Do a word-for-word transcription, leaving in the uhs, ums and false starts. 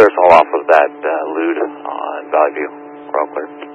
clear us all off of that uh, lewd on Valley View. We're all clear.